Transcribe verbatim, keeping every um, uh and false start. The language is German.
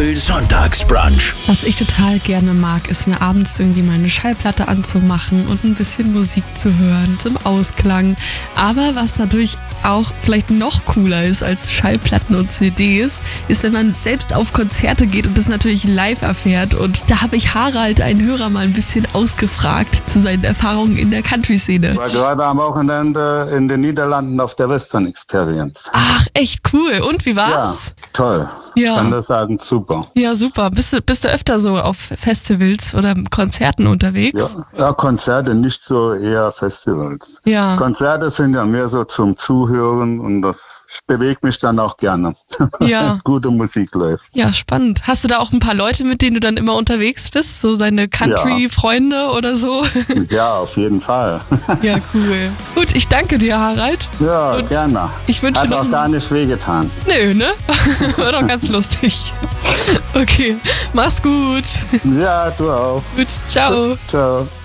Festival Sonntagsbrunch. Was ich total gerne mag, ist mir abends irgendwie meine Schallplatte anzumachen und ein bisschen Musik zu hören zum Ausklang. Aber was natürlich auch vielleicht noch cooler ist als Schallplatten und C Ds, ist, wenn man selbst auf Konzerte geht und das natürlich live erfährt. Und da habe ich Harald, einen Hörer, mal ein bisschen ausgefragt zu seinen Erfahrungen in der Country-Szene. Ich war gerade am Wochenende in den Niederlanden auf der Western Experience. Ach, echt cool. Und wie war's? Ja, toll. Ja. Ich kann das sagen, super. Ja, super. Bist du, bist du öfter so auf Festivals oder Konzerten unterwegs? Ja, ja, Konzerte, nicht so eher Festivals. Ja. Konzerte sind ja mehr so zum Zuhören und das bewegt mich dann auch gerne. Ja. Gute Musik läuft. Ja, spannend. Hast du da auch ein paar Leute, mit denen du dann immer unterwegs bist? So deine Country-Freunde oder so? Ja, auf jeden Fall. Ja, cool. Gut, ich danke dir, Harald. Ja, Und gerne. Ich wünsche Hat noch auch gar nicht wehgetan. Nö, ne? War doch ganz lustig. Okay, mach's gut. Ja, du auch. Gut, ciao. Ciao.